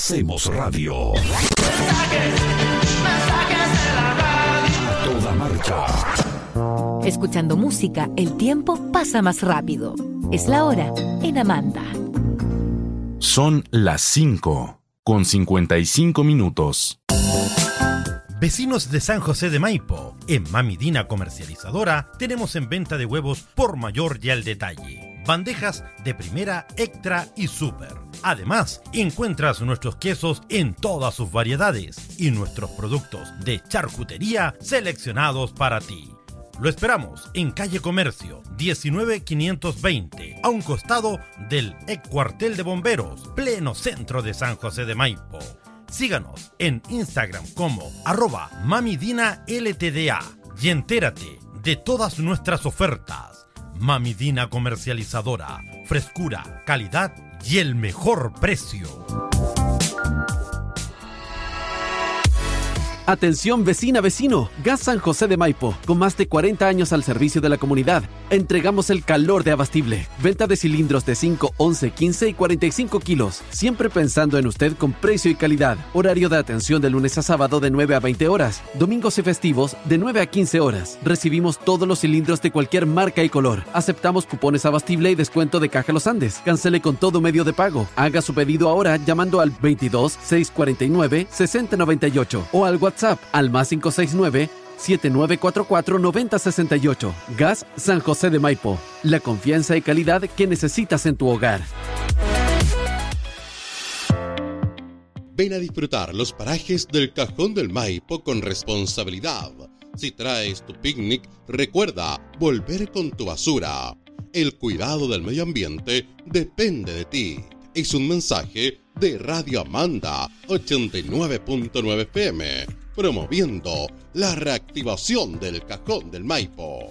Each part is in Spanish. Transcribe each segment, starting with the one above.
Hacemos radio. A toda marcha. Escuchando música, el tiempo pasa más rápido. Es la hora en Amanda. Son las 5:55. Vecinos de San José de Maipo, en Mami Dina Comercializadora tenemos en venta de huevos por mayor y al detalle. Bandejas de primera, extra y super. Además, encuentras nuestros quesos en todas sus variedades y nuestros productos de charcutería seleccionados para ti. Lo esperamos en calle Comercio, 19520, a un costado del ex cuartel de bomberos, pleno centro de San José de Maipo. Síganos en Instagram como @mamidinaltda y entérate de todas nuestras ofertas. Mami Dina Comercializadora, frescura, calidad y el mejor precio. Atención vecina, vecino, Gas San José de Maipo, con más de 40 años al servicio de la comunidad. Entregamos el calor de Abastible. Venta de cilindros de 5, 11, 15 y 45 kilos. Siempre pensando en usted con precio y calidad. Horario de atención de lunes a sábado de 9 a 20 horas. Domingos y festivos de 9 a 15 horas. Recibimos todos los cilindros de cualquier marca y color. Aceptamos cupones Abastible y descuento de Caja Los Andes. Cancele con todo medio de pago. Haga su pedido ahora llamando al 22 649 6098 o al WhatsApp al +569 7944 9068. Gas San José de Maipo. La confianza y calidad que necesitas en tu hogar. Ven a disfrutar los parajes del Cajón del Maipo con responsabilidad. Si traes tu picnic, recuerda volver con tu basura. El cuidado del medio ambiente depende de ti. Es un mensaje de Radio Amanda 89.9 FM, promoviendo la reactivación del Cajón del Maipo.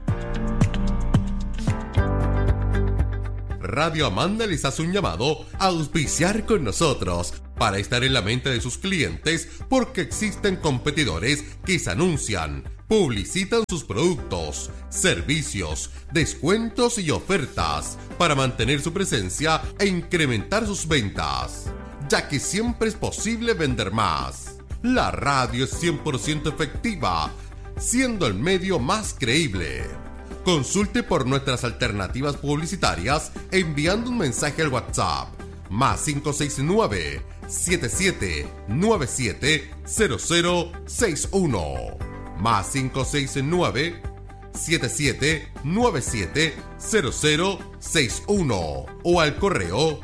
Radio Amanda les hace un llamado a auspiciar con nosotros para estar en la mente de sus clientes, porque existen competidores que se anuncian, publicitan sus productos, servicios, descuentos y ofertas para mantener su presencia e incrementar sus ventas, ya que siempre es posible vender más. La radio es 100% efectiva, siendo el medio más creíble. Consulte por nuestras alternativas publicitarias enviando un mensaje al WhatsApp +569 7797 0061 +569 7797 0061 o al correo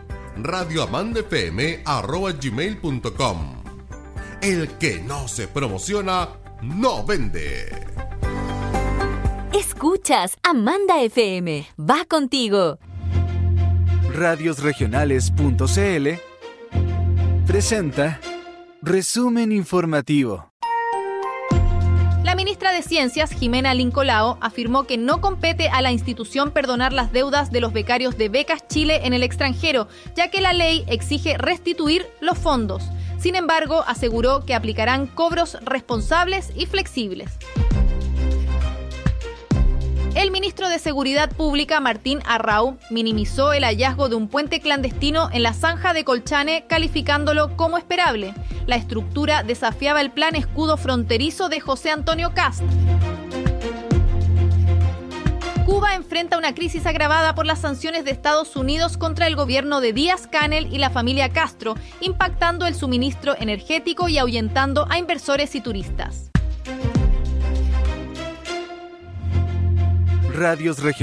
radioamandafm@gmail.com. El que no se promociona, no vende. Escuchas Amanda FM. Va contigo. Radiosregionales.cl presenta Resumen Informativo. La ministra de Ciencias, Jimena Lincolao, afirmó que no compete a la institución perdonar las deudas de los becarios de Becas Chile en el extranjero, ya que la ley exige restituir los fondos. Sin embargo, aseguró que aplicarán cobros responsables y flexibles. El ministro de Seguridad Pública, Martín Arrau, minimizó el hallazgo de un puente clandestino en la zanja de Colchane, calificándolo como esperable. La estructura desafiaba el plan escudo fronterizo de José Antonio Kast. Cuba enfrenta una crisis agravada por las sanciones de Estados Unidos contra el gobierno de Díaz-Canel y la familia Castro, impactando el suministro energético y ahuyentando a inversores y turistas.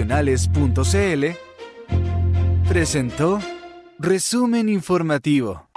Radiosregionales.cl presentó Resumen Informativo.